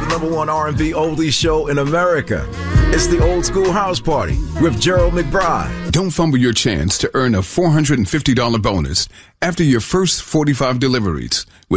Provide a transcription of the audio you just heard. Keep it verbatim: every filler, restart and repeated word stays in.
number one R and B oldie show in America. It's the Old School House Party with Gerald McBride. Don't fumble your chance to earn a four hundred fifty dollars bonus after your first forty-five deliveries.